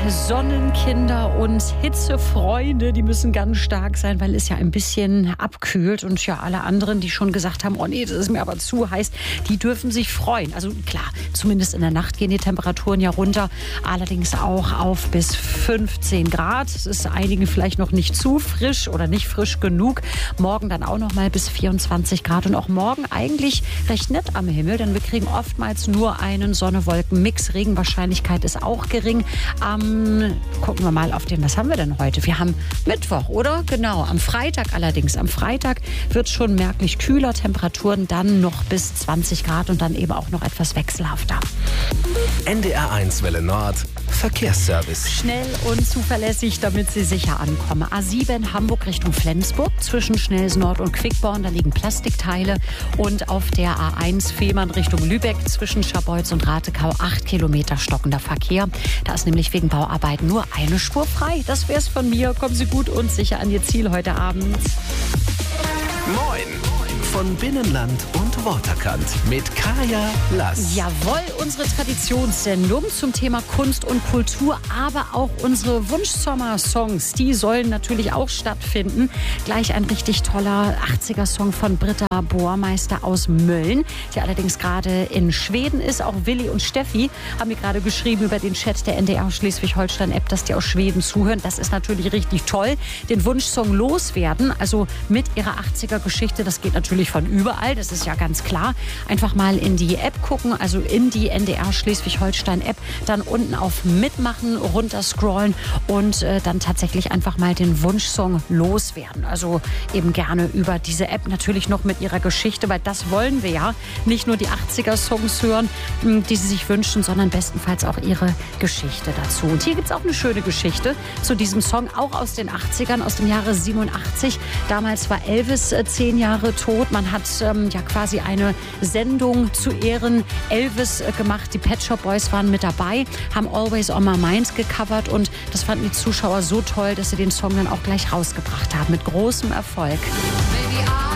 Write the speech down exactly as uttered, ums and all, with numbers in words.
Sonnenkinder und Hitzefreunde, die müssen ganz stark sein, weil es ja ein bisschen abkühlt. Und ja, alle anderen, die schon gesagt haben, oh nee, das ist mir aber zu heiß, die dürfen sich freuen. Also klar, zumindest in der Nacht gehen die Temperaturen ja runter. Allerdings auch auf bis fünfzehn Grad. Es ist einigen vielleicht noch nicht zu frisch oder nicht frisch genug. Morgen dann auch noch mal bis vierundzwanzig Grad. Und auch morgen eigentlich recht nett am Himmel, denn wir kriegen oftmals nur einen Sonne-Wolken-Mix. Regenwahrscheinlichkeit ist auch gering. Ähm, gucken wir mal auf den, was haben wir denn heute? Wir haben Mittwoch, oder? Genau, am Freitag allerdings. Am Freitag wird es schon merklich kühler, Temperaturen dann noch bis zwanzig Grad und dann eben auch noch etwas wechselhafter. N D R eins Welle Nord, Verkehrsservice. Schnell und zuverlässig, damit Sie sicher ankommen. A sieben Hamburg Richtung Flensburg, zwischen Schnelsen Nord und Quickborn, da liegen Plastikteile. Und auf der A eins Fehmarn Richtung Lübeck, zwischen Scharbeutz und Ratekau, acht Kilometer stockender Verkehr. Da ist nämlich wegen Bauarbeiten nur eine Spur frei. Das wär's von mir. Kommen Sie gut und sicher an Ihr Ziel heute Abend. Moin! Von Binnenland und Waterkant mit Kaya Lass. Jawohl, unsere Traditionssendung zum Thema Kunst und Kultur, aber auch unsere Wunsch-Sommer-Songs, die sollen natürlich auch stattfinden. Gleich ein richtig toller achtziger-Song von Britta Bohrmeister aus Mölln, die allerdings gerade in Schweden ist. Auch Willi und Steffi haben mir gerade geschrieben über den Chat der N D R Schleswig-Holstein-App, dass die aus Schweden zuhören. Das ist natürlich richtig toll. Den Wunschsong loswerden, also mit ihrer achtziger-Geschichte, das geht natürlich von überall, das ist ja ganz klar. Einfach mal in die App gucken, also in die N D R Schleswig-Holstein-App, dann unten auf Mitmachen, runterscrollen und äh, dann tatsächlich einfach mal den Wunschsong loswerden. Also eben gerne über diese App, natürlich noch mit ihrer Geschichte, weil das wollen wir ja. Nicht nur die achtziger-Songs hören, die sie sich wünschen, sondern bestenfalls auch ihre Geschichte dazu. Und hier gibt es auch eine schöne Geschichte zu diesem Song, auch aus den achtzigern, aus dem Jahre siebenundachtzig. Damals war Elvis äh, zehn Jahre tot. Man hat ähm, ja quasi eine Sendung zu Ehren Elvis äh, gemacht. Die Pet Shop Boys waren mit dabei, haben Always on My Mind gecovert und das fanden die Zuschauer so toll, dass sie den Song dann auch gleich rausgebracht haben mit großem Erfolg. Baby,